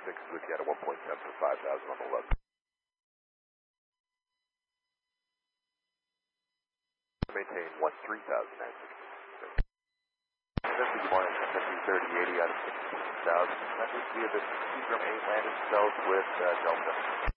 6 with you at a 1.7 for 5,000 on the left. Maintain 13,000 at 6. Good morning, Kentucky 3080 out of 16,000. Via the Seagram 8 landed cells with Delta.